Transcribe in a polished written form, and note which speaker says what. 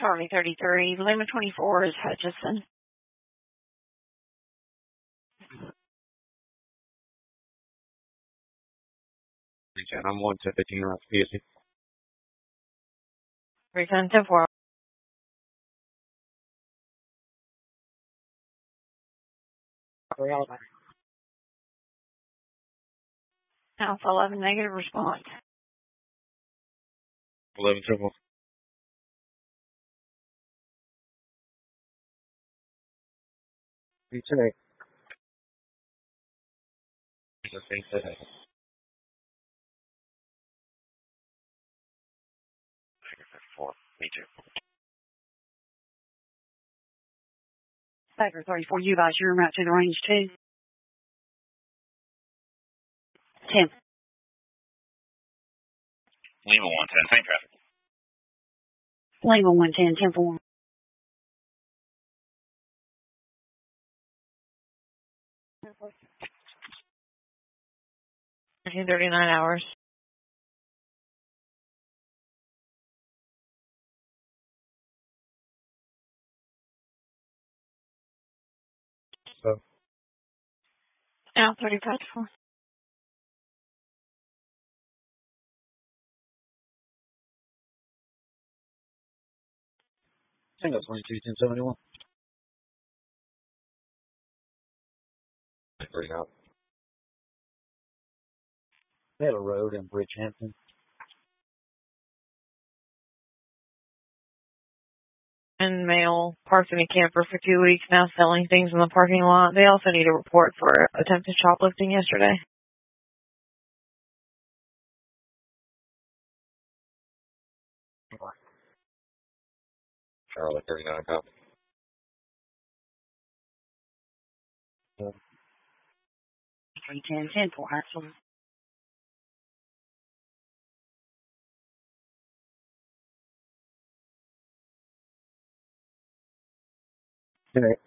Speaker 1: Charlie 33, Lima 24 is Hutchison.
Speaker 2: I'm 115 around PSC.
Speaker 1: 310-4. Alpha 11 negative response.
Speaker 2: 11 triple.
Speaker 3: Return.
Speaker 2: Me too.
Speaker 1: Tiger 34, you guys, you're out to the range 2. 10.
Speaker 2: Lima 110, same traffic.
Speaker 1: Lima 110, 10-4. In 39 hours.
Speaker 3: So.
Speaker 1: Now 35-4.
Speaker 3: Tango 22, 1071.
Speaker 2: Bring out.
Speaker 3: Taylor Road in Bridgehampton.
Speaker 1: And male parked in a camper for 2 weeks now selling things in the parking lot. They also need a report for attempted shoplifting yesterday.
Speaker 2: Charlie 39, copy.
Speaker 1: 310, 10-4, actually.
Speaker 3: All right.